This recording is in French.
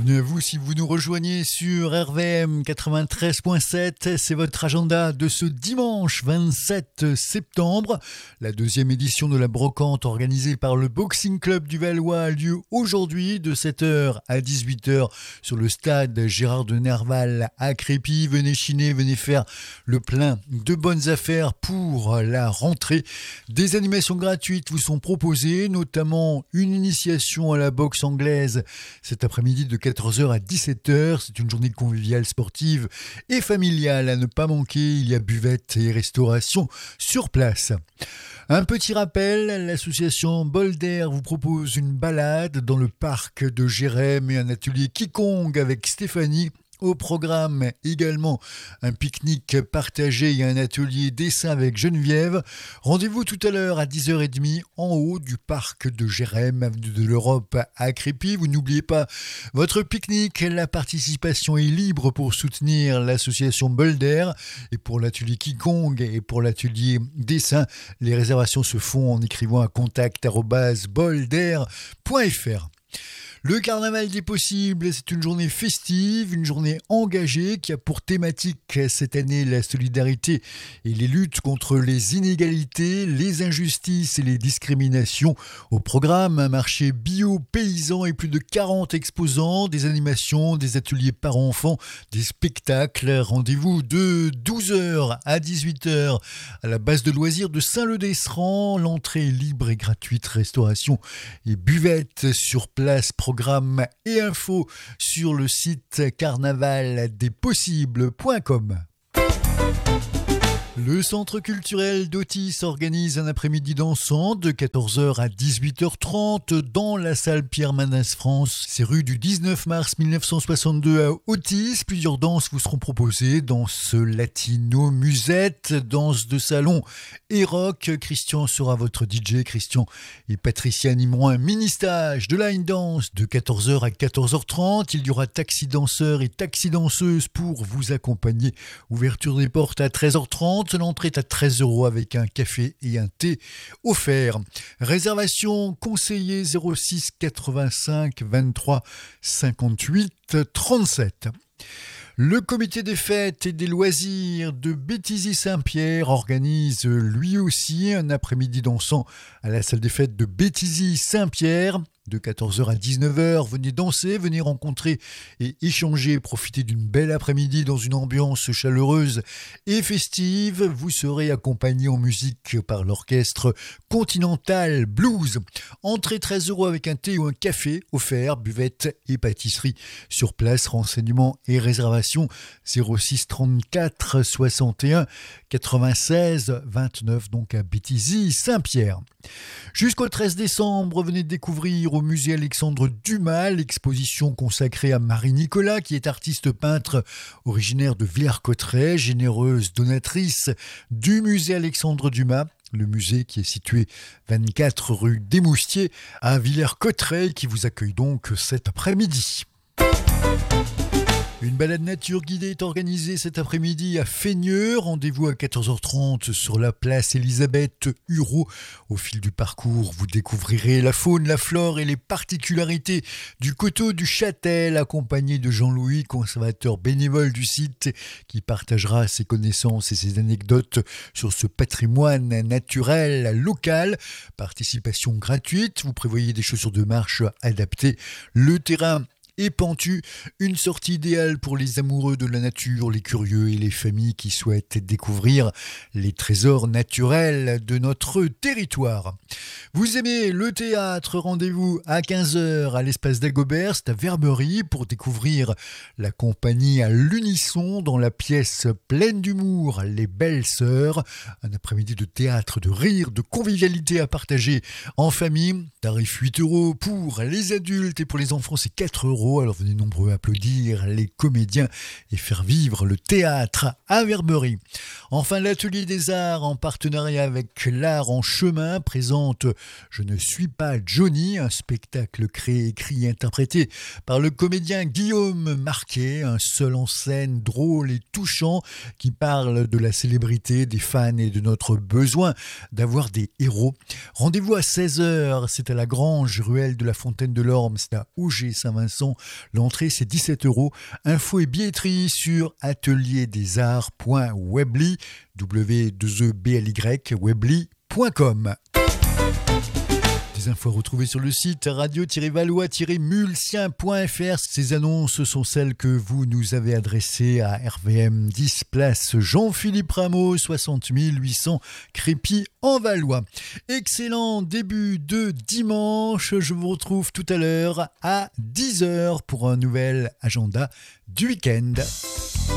Bienvenue à vous si vous nous rejoignez sur RVM 93.7. C'est votre agenda de ce dimanche 27 septembre. La deuxième édition de la brocante organisée par le Boxing Club du Valois a lieu aujourd'hui de 7h à 18h sur le stade Gérard de Nerval à Crépy. Venez chiner, venez faire le plein de bonnes affaires pour la rentrée. Des animations gratuites vous sont proposées, notamment une initiation à la boxe anglaise cet après-midi de 14h à 17h. C'est une journée conviviale, sportive et familiale à ne pas manquer. Il y a buvette et restauration sur place. Un petit rappel, l'association Bolder vous propose une balade dans le parc de Jérém et un atelier Qigong avec Stéphanie. Au programme également un pique-nique partagé et un atelier dessin avec Geneviève. Rendez-vous tout à l'heure à 10h30 en haut du parc de Jérém, avenue de l'Europe à Crépy. Vous n'oubliez pas votre pique-nique. La participation est libre pour soutenir l'association Bolder. Et pour l'atelier Qigong et pour l'atelier dessin, les réservations se font en écrivant à contact@bolder.fr. Le carnaval des possibles, c'est une journée festive, une journée engagée qui a pour thématique cette année la solidarité et les luttes contre les inégalités, les injustices et les discriminations. Au programme, un marché bio-paysan et plus de 40 exposants, des animations, des ateliers parents-enfants, des spectacles. Rendez-vous de 12h à 18h à la base de loisirs de Saint-Leu-d'Esserand. L'entrée est libre et gratuite, restauration et buvette sur place. Programme et infos sur le site carnavaldespossibles.com. Le centre culturel d'Otis organise un après-midi dansant de 14h à 18h30 dans la salle Pierre Manès France. C'est rue du 19 mars 1962 à Otis. Plusieurs danses vous seront proposées. Danse latino, musette, danse de salon et rock. Christian sera votre DJ. Christian et Patricia animeront un mini-stage de line dance de 14h à 14h30. Il y aura taxi danseurs et taxi danseuses pour vous accompagner. Ouverture des portes à 13h30. L'entrée est à 13 € avec un café et un thé offert. Réservation conseillée 06 85 23 58 37. Le comité des fêtes et des loisirs de Béthisy-Saint-Pierre organise lui aussi un après-midi dansant à la salle des fêtes de Béthisy-Saint-Pierre. De 14h à 19h, venez danser, venez rencontrer et échanger, profiter d'une belle après-midi dans une ambiance chaleureuse et festive. Vous serez accompagné en musique par l'orchestre Continental Blues. Entrée 13 € avec un thé ou un café offert, buvette et pâtisserie sur place. Renseignements et réservations 06 34 61 96 29, donc à Béthisy-Saint-Pierre. Jusqu'au 13 décembre, venez découvrir au musée Alexandre Dumas l'exposition consacrée à Marie Nicolas, qui est artiste peintre originaire de Villers-Cotterêts, généreuse donatrice du musée Alexandre Dumas. Le musée qui est situé 24 rue des Moustiers à Villers-Cotterêts, qui vous accueille donc cet après-midi. Une balade nature guidée est organisée cet après-midi à Feigneux. Rendez-vous à 14h30 sur la place Elisabeth Hureau. Au fil du parcours, vous découvrirez la faune, la flore et les particularités du coteau du Châtel, accompagné de Jean-Louis, conservateur bénévole du site, qui partagera ses connaissances et ses anecdotes sur ce patrimoine naturel local. Participation gratuite, vous prévoyez des chaussures de marche adaptées. Le terrain et pentu, une sortie idéale pour les amoureux de la nature, les curieux et les familles qui souhaitent découvrir les trésors naturels de notre territoire. Vous aimez le théâtre, rendez-vous à 15h à l'espace d'Agobert, c'est à Verberie, pour découvrir la compagnie à l'unisson dans la pièce pleine d'humour, Les Belles Sœurs. Un après-midi de théâtre, de rire, de convivialité à partager en famille. Tarif 8 € pour les adultes et pour les enfants c'est 4 €. Alors venez nombreux applaudir les comédiens et faire vivre le théâtre à Verberie. Enfin, l'Atelier des Arts en partenariat avec l'Art en Chemin présente Je ne suis pas Johnny, un spectacle créé, écrit et interprété par le comédien Guillaume Marquet, un seul en scène drôle et touchant qui parle de la célébrité, des fans et de notre besoin d'avoir des héros. Rendez-vous à 16h, c'est à la Grange, ruelle de la Fontaine de l'Orme, c'est à Auger-Saint-Vincent. L'entrée, c'est 17 €. Infos et billetterie sur atelierdesarts.webly, W2EBLY, webly.com. Des infos à retrouver sur le site radio-valois-mulsien.fr. Ces annonces sont celles que vous nous avez adressées à RVM 10 place Jean-Philippe Rameau, 60 800 Crépy en Valois. Excellent début de dimanche. Je vous retrouve tout à l'heure à 10h pour un nouvel agenda du week-end.